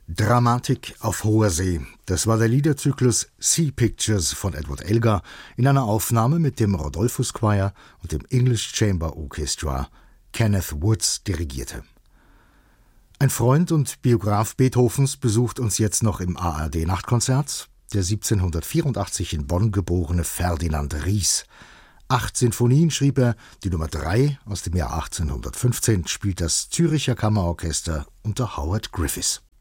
Dramatik auf hoher See. Das war der Liederzyklus Sea Pictures von Edward Elgar in einer Aufnahme mit dem Rodolphus Choir und dem English Chamber Orchestra. Kenneth Woods dirigierte. Ein Freund und Biograf Beethovens besucht uns jetzt noch im ARD-Nachtkonzert. Der 1784 in Bonn geborene Ferdinand Ries. 8 Sinfonien schrieb er, die Nummer 3 aus dem Jahr 1815 spielt das Zürcher Kammerorchester unter Howard Griffiths.